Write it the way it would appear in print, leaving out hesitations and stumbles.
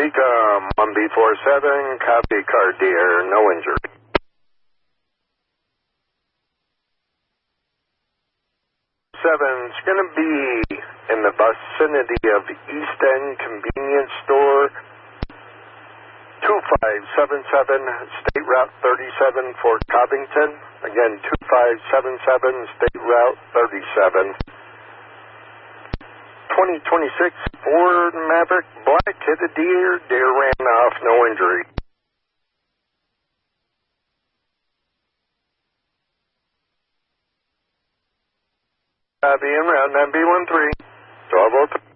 Beacom 1B47, copy car deer, no injury. 7's going to be in the vicinity of East End Convenience Store, 2577 State Route 37, Fort Covington. Again, 2577 State Route 37. 2026 Ford Maverick Black hit a deer. Deer ran off, no injury. Copy en route 9B13, 1203.